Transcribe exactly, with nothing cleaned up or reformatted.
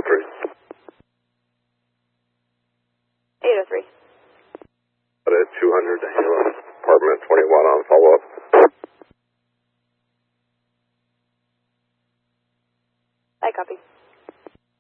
three. eight oh three. At two hundred to Halo, apartment twenty-one on follow-up. I copy.